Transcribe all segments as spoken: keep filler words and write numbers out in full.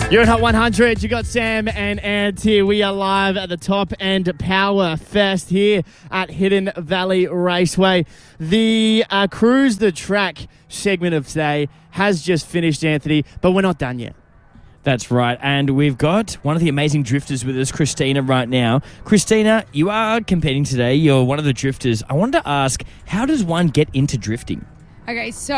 You're at Hot one hundred. You got Sam and Ant here. We are live at the Top End Power Fest here at Hidden Valley Raceway. The uh, Cruise the Track segment of today has just finished, Anthony, but we're not done yet. That's right, and we've got one of the amazing drifters with us, Christina, right now. Christina, you are competing today. You're one of the drifters. I wanted to ask, how does one get into drifting? Okay, so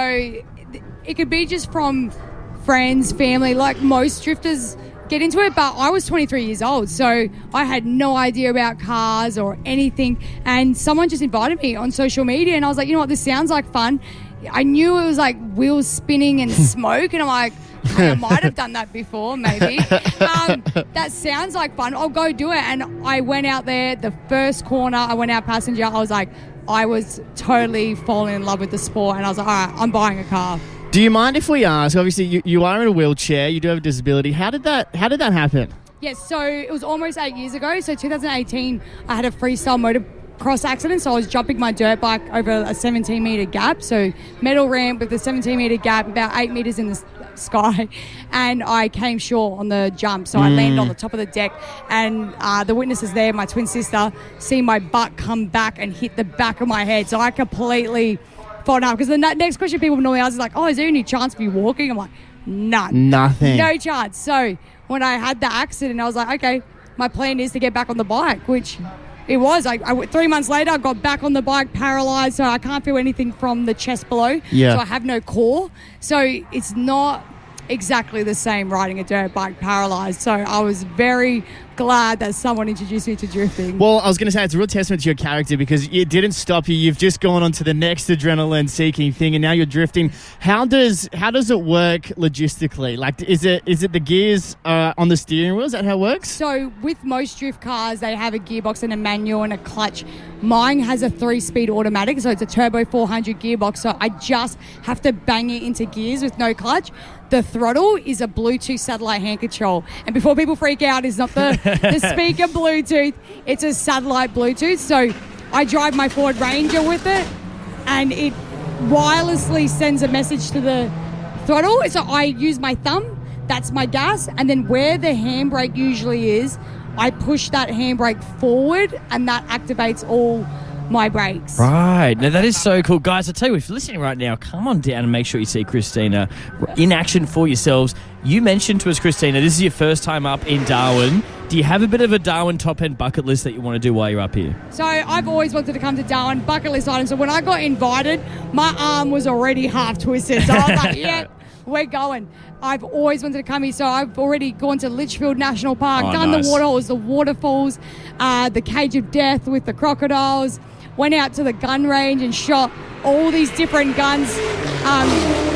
it could be just from friends, family, like most drifters get into it, but I was twenty-three years old, so I had no idea about cars or anything, and someone just invited me on social media, and I was like, you know what, this sounds like fun. I knew it was like wheels spinning and smoke, and I'm like, hey, I might have done that before, maybe. Um, that sounds like fun. I'll go do it. And I went out there, the first corner, I went out passenger, I was like, I was totally falling in love with the sport, and I was like, all right, I'm buying a car. Do you mind if we ask? Obviously, you, you are in a wheelchair. You do have a disability. How did that? How did that happen? Yes, so it was almost eight years ago. So twenty eighteen, I had a freestyle motocross accident. So I was jumping my dirt bike over a seventeen metre gap. So metal ramp with a seventeen metre gap, about eight metres in the sky, and I came short on the jump. So I Mm. landed on the top of the deck, and uh, the witnesses there, my twin sister, see my butt come back and hit the back of my head. So I completely fallen out, because the next question people normally ask is like, oh, is there any chance of you walking? I'm like, none. Nothing. No chance. So when I had the accident, I was like, okay, my plan is to get back on the bike, which it was. I, I, three months later, I got back on the bike, paralysed, so I can't feel anything from the chest below. Yeah. So I have no core. So it's not exactly the same riding a dirt bike paralysed. So I was very glad that someone introduced me to drifting. Well, I was going to say, it's a real testament to your character, because it didn't stop you. You've just gone on to the next adrenaline-seeking thing, and now you're drifting. How does how does it work logistically? Like, is it is it the gears uh, on the steering wheel? Is that how it works? So with most drift cars, they have a gearbox and a manual and a clutch. Mine has a three-speed automatic, so it's a turbo four hundred gearbox, so I just have to bang it into gears with no clutch. The throttle is a Bluetooth satellite hand control. And before people freak out, it's not the, the speaker Bluetooth, it's a satellite Bluetooth. So I drive my Ford Ranger with it, and it wirelessly sends a message to the throttle. So I use my thumb, that's my gas, and then where the handbrake usually is, I push that handbrake forward, and that activates all my brakes. Right. Now, that is so cool. Guys, I tell you, if you're listening right now, come on down and make sure you see Christina in action for yourselves. You mentioned to us, Christina, this is your first time up in Darwin. Do you have a bit of a Darwin top-end bucket list that you want to do while you're up here? So I've always wanted to come to Darwin, bucket list item. So when I got invited, my arm was already half twisted. So I was like, yeah, we're going. I've always wanted to come here. So I've already gone to Litchfield National Park, Oh, done nice. the waterholes, the waterfalls, uh, the Cage of Death with the crocodiles, went out to the gun range and shot all these different guns. Um,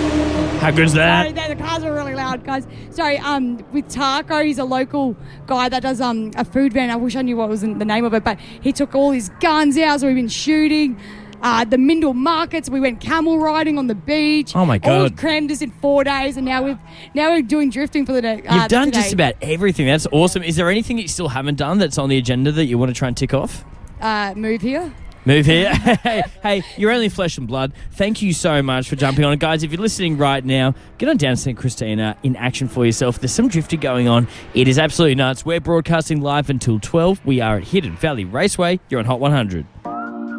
How good's that? Sorry, the cars are really loud, guys. Sorry, um, with Taco, he's a local guy that does um a food van. I wish I knew what was the name of it, but he took all his guns out, so we've been shooting. Uh, the Mindle markets, we went camel riding on the beach. Oh, my All God. crammed this in four days, and now we've now we're doing drifting for the day. Uh, You've done today. just about everything. That's awesome. Is there anything that you still haven't done that's on the agenda that you want to try and tick off? Uh, move here. Move here. hey, hey, you're only flesh and blood. Thank you so much for jumping on. Guys, if you're listening right now, get on down to see Christina in action for yourself. There's some drifting going on. It is absolutely nuts. We're broadcasting live until twelve. We are at Hidden Valley Raceway. You're on Hot one hundred.